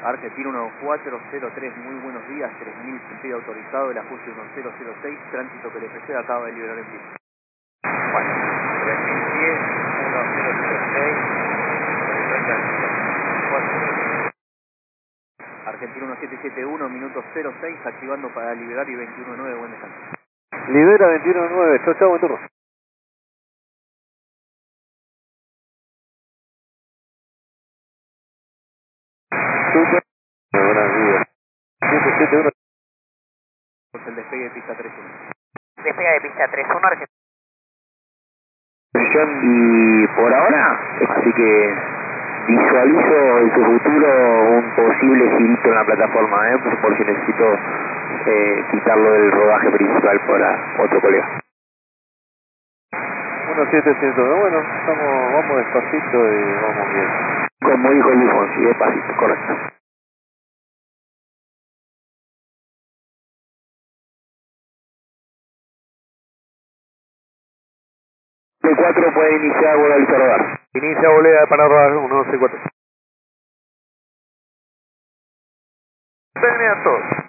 Argentina 1403, muy buenos días, 3000 sentido autorizado, el ajuste 1006, tránsito que le precede acaba de liberar en pista. Bueno, 3010, 1006, Argentina 1771, minuto 06, activando para liberar y 21.9, buen descanso. Libera 21.9, chau chau, buen turno. Super. Buenos días. 771. El despegue de pista 31. Despega de pista 31, Argentina. Y por ahora, así que visualizo en su futuro un posible girito en la plataforma, por si necesito quitarlo del rodaje principal para otro colega. 1771, bueno, vamos despacito y vamos bien. Como dijo Luis Fonsi, despacito, correcto. P4 puede iniciar vuelo al rodar. Inicia volea para rodar 1, 2, 4. Termina todo.